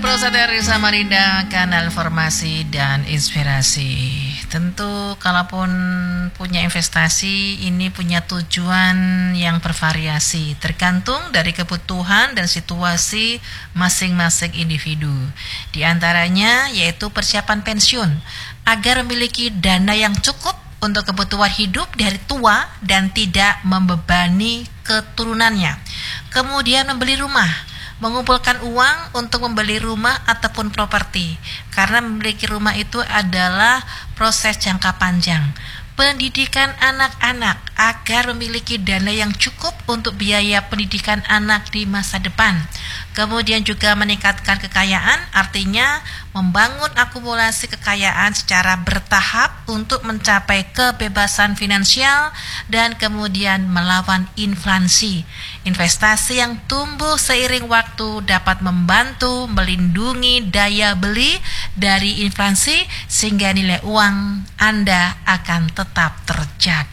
Pro Sadari Samarinda, kanal formasi dan inspirasi. Tentu kalaupun punya investasi, ini punya tujuan yang bervariasi, tergantung dari kebutuhan dan situasi masing-masing individu. Di antaranya yaitu persiapan pensiun, agar memiliki dana yang cukup untuk kebutuhan hidup dari tua dan tidak membebani keturunannya. Kemudian membeli rumah, mengumpulkan uang untuk membeli rumah ataupun properti, karena memiliki rumah itu adalah proses jangka panjang. Pendidikan anak-anak agar memiliki dana yang cukup untuk biaya pendidikan anak di masa depan. Kemudian juga meningkatkan kekayaan, artinya membangun akumulasi kekayaan secara bertahap untuk mencapai kebebasan finansial dan kemudian melawan inflasi. Investasi yang tumbuh seiring waktu dapat membantu melindungi daya beli dari inflasi sehingga nilai uang Anda akan tetap terjaga.